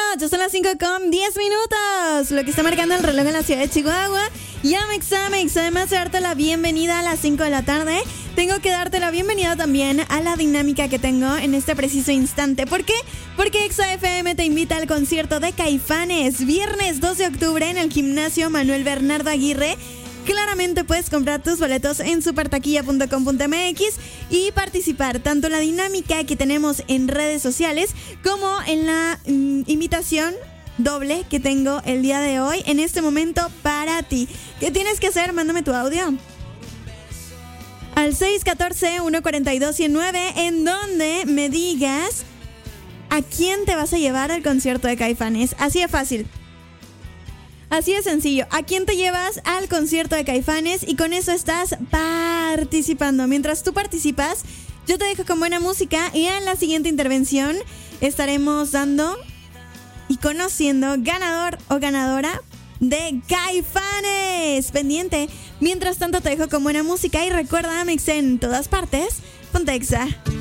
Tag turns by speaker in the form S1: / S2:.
S1: Ya son las 5:10. Lo que está marcando el reloj en la ciudad de Chihuahua. Ya Mexamex, además de darte la bienvenida a las 5 de la tarde, tengo que darte la bienvenida también a la dinámica que tengo en este preciso instante. ¿Por qué? Porque Exa FM te invita al concierto de Caifanes, viernes 2 de octubre en el gimnasio Manuel Bernardo Aguirre. Claramente puedes comprar tus boletos en supertaquilla.com.mx y participar tanto en la dinámica que tenemos en redes sociales como en la invitación doble que tengo el día de hoy, en este momento para ti. ¿Qué tienes que hacer? Mándame tu audio al 614-142-109 en donde me digas a quién te vas a llevar al concierto de Caifanes. Así de fácil. Así de sencillo. ¿A quién te llevas al concierto de Caifanes? Y con eso estás participando. Mientras tú participas, yo te dejo con buena música y en la siguiente intervención estaremos dando y conociendo ganador o ganadora de Caifanes. Pendiente. Mientras tanto te dejo con buena música y recuerda, Mix en todas partes. Ponte Exa.